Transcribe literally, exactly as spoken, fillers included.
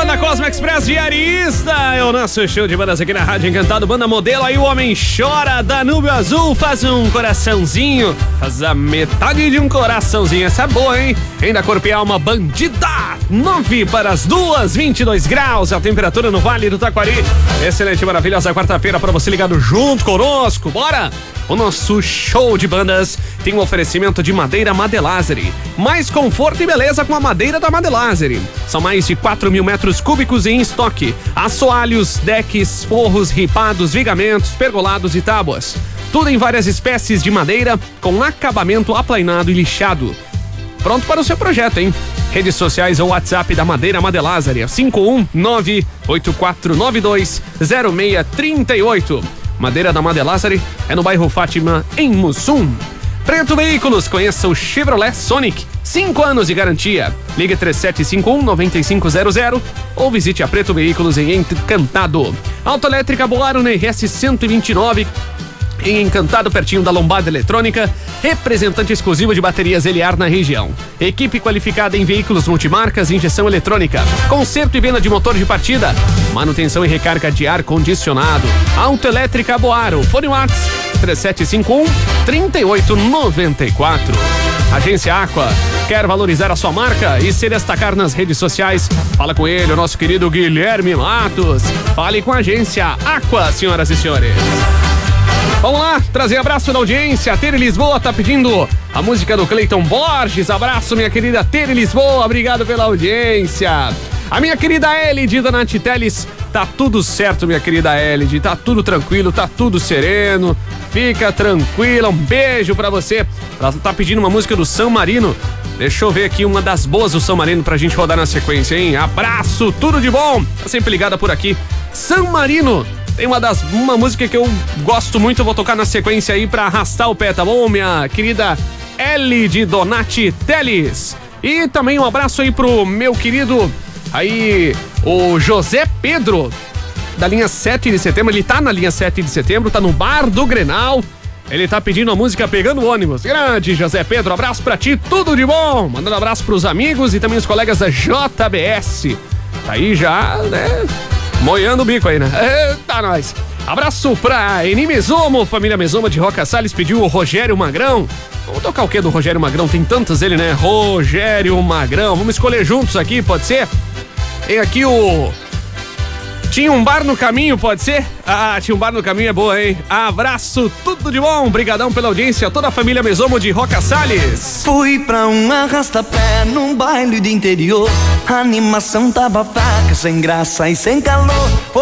Banda Cosmo Express Diarista. É o nosso show de bandas aqui na Rádio Encantado. Banda Modelo, aí o Homem Chora. Danúbio Azul faz um coraçãozinho. Faz a metade de um coraçãozinho. Essa é boa, hein? Ainda Corpo e Alma Bandida. nove para as duas, vinte e dois graus. A temperatura no Vale do Taquari. Excelente, maravilhosa quarta-feira para você ligado junto conosco. Bora! O nosso show de bandas tem um oferecimento de madeira Madelazeri. Mais conforto e beleza com a madeira da Madelazeri. São mais de quatro mil metros cúbicos em estoque. Assoalhos, decks, forros, ripados, vigamentos, pergolados e tábuas. Tudo em várias espécies de madeira com acabamento aplainado e lixado. Pronto para o seu projeto, hein? Redes sociais ou WhatsApp da Madeira Madelazeri, cinco um nove oito quatro nove dois zero seis três oito. Madeira da Madelazeri é no bairro Fátima, em Mussum. Preto Veículos, conheça o Chevrolet Sonic, cinco anos de garantia. Ligue três sete cinco um nove cinco zero zero ou visite a Preto Veículos em Encantado. Autoelétrica Boaro na R S cento e vinte e nove, em Encantado, pertinho da Lombada Eletrônica, representante exclusivo de baterias Eliar na região. Equipe qualificada em veículos multimarcas, injeção eletrônica, conserto e venda de motor de partida, manutenção e recarga de ar-condicionado. Autoelétrica Boaro, fone Whats três sete cinco um três oito nove quatro. Agência Aqua, quer valorizar a sua marca e se destacar nas redes sociais? Fala com ele, o nosso querido Guilherme Matos. Fale com a Agência Aqua, senhoras e senhores. Vamos lá, trazer abraço da audiência. A Tere Lisboa tá pedindo a música do Cleiton Borges. Abraço, minha querida Tere Lisboa, obrigado pela audiência. A minha querida Elide da Nath Teles, tá tudo certo, minha querida Elide, tá tudo tranquilo, tá tudo sereno. Fica tranquila, um beijo pra você. Ela tá pedindo uma música do San Marino. Deixa eu ver aqui uma das boas do San Marino pra gente rodar na sequência, hein? Abraço, tudo de bom. Tá sempre ligada por aqui. San Marino. Tem uma das uma música que eu gosto muito, eu vou tocar na sequência aí pra arrastar o pé, tá bom, minha querida L de Donati Teles. E também um abraço aí pro meu querido aí, o José Pedro, da linha sete de setembro. Ele tá na linha sete de setembro, tá no Bar do Grenal. Ele tá pedindo a música Pegando Ônibus. Grande José Pedro, abraço pra ti, tudo de bom. Mandando abraço pros amigos e também os colegas da J B S. Tá aí já, né? Moiando o bico aí, né? Eita, nós! Abraço pra Eni Mesomo, família Mesomo de Roca Salles, pediu o Rogério Magrão. Vamos tocar o que do Rogério Magrão? Tem tantos ele, né? Rogério Magrão. Vamos escolher juntos aqui, pode ser? Tem aqui o... Tinha um bar no caminho, pode ser? Ah, tinha um bar no caminho, é boa, hein? Abraço, tudo de bom. Brigadão pela audiência, toda a família Mesomo de Roca Salles. Fui pra um arrasta-pé num baile de interior. A animação tava fraca, sem graça e sem calor.